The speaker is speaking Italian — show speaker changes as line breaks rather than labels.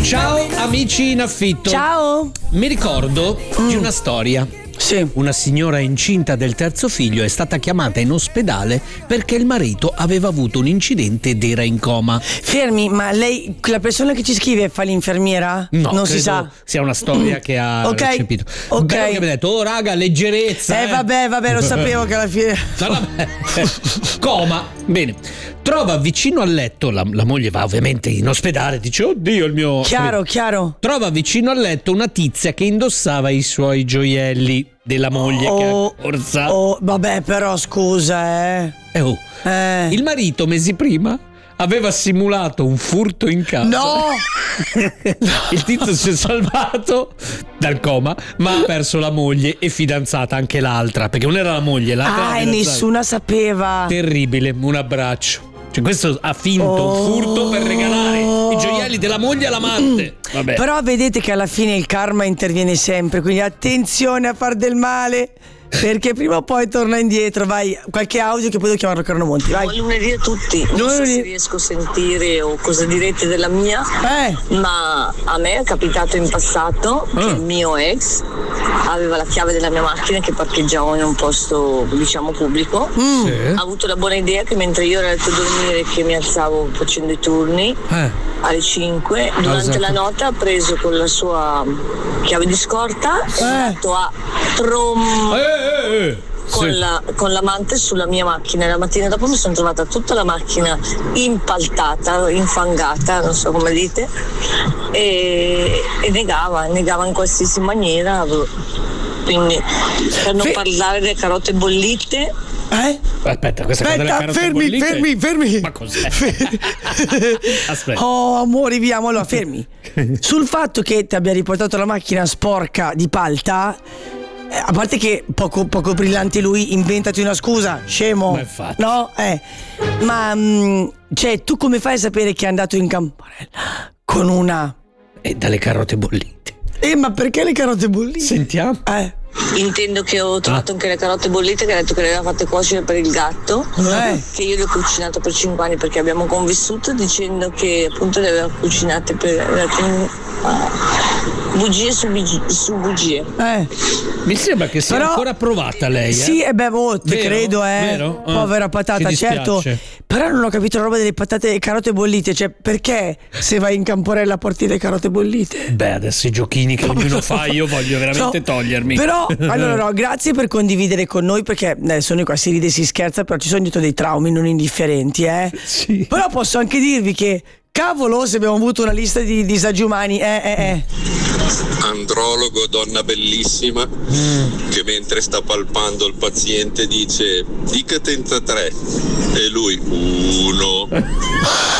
Ciao amici in affitto.
Ciao.
Mi ricordo di una storia.
Sì.
Una signora incinta del terzo figlio è stata chiamata in ospedale perché il marito aveva avuto un incidente ed era in coma.
Fermi, ma lei, la persona che ci scrive, fa l'infermiera?
No,
non si sa.
Sia una storia che ha recepito.
Ok.
Bello che mi ha detto, oh raga, leggerezza.
Vabbè, lo sapevo che alla fine.
Coma. Bene. Trova vicino al letto, la moglie va ovviamente in ospedale, dice, oddio il mio...
Chiaro.
Trova vicino al letto una tizia che indossava i suoi gioielli della moglie che è corsa.
Vabbè, però scusa,
Il marito mesi prima aveva simulato un furto in casa.
No!
Il tizio si è salvato dal coma, ma ha perso la moglie e fidanzata anche l'altra, perché non era la moglie, l'altra.
E nessuna sapeva.
Terribile, un abbraccio. Cioè, questo ha finto un furto per regalare i gioielli della moglie all'amante. Vabbè.
Però vedete che alla fine il karma interviene sempre, quindi attenzione a far del male, perché prima o poi torna indietro. Vai, qualche audio che poi devo chiamarlo Carlo Monti. Vai.
Buon lunedì a tutti. Non so se riesco a sentire o cosa direte della mia, ma a me è capitato in passato che il mio ex aveva la chiave della mia macchina che parcheggiavo in un posto, diciamo, pubblico. Ha avuto la buona idea che mentre io ero a letto a dormire, che mi alzavo facendo i turni alle 5, durante la notte ha preso con la sua chiave di scorta e è andato a con l'amante sulla mia macchina. La mattina dopo mi sono trovata tutta la macchina impaltata, infangata, non so come dite, e negava in qualsiasi maniera. Quindi, per non parlare delle carote bollite.
Aspetta, fermi. Ma cos'è? Aspetta.
Oh, amore, viviamo. Allora, fermi. Sul fatto che ti abbia riportato la macchina sporca di palta, a parte che poco brillante lui, inventati una scusa, scemo.
Ma infatti.
No? Ma cioè, tu come fai a sapere che è andato in camparella con una...
dalle carote bollite.
Ma perché le carote bollite?
Sentiamo.
Intendo che ho trovato anche le carote bollite, che ha detto che le aveva fatte cuocere per il gatto, che io le ho cucinate per 5 anni perché abbiamo convissuto, dicendo che appunto le aveva cucinate per bugie su bugie.
Mi sembra che sia ancora provata lei.
Sì, te credo,
Vero?
Povera patata, certo. Però non ho capito la roba delle patate e carote bollite. Cioè, perché se vai in camporella porti le carote bollite?
Beh, adesso i giochini che ognuno fa, io voglio veramente togliermi.
Però, allora, grazie per condividere con noi, perché adesso noi qua si ride e si scherza, però ci sono dietro dei traumi non indifferenti,
Sì.
Però posso anche dirvi che, cavolo, se abbiamo avuto una lista di disagi umani,
Andrologo, donna bellissima, che mentre sta palpando il paziente dice: dica 33 e lui 1.